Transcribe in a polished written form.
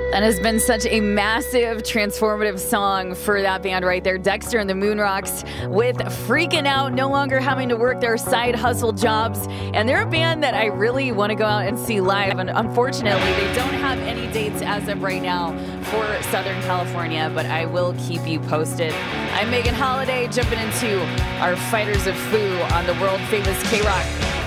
That has been such a massive, transformative song for that band right there. Dexter and the Moonrocks with Freaking Out, no longer having to work their side hustle jobs. And they're a band that I really want to go out and see live. And unfortunately, they don't have any dates as of right now for Southern California, but I will keep you posted. I'm Megan Holiday, jumping into our Fighters of Foo on the world famous K-Rock.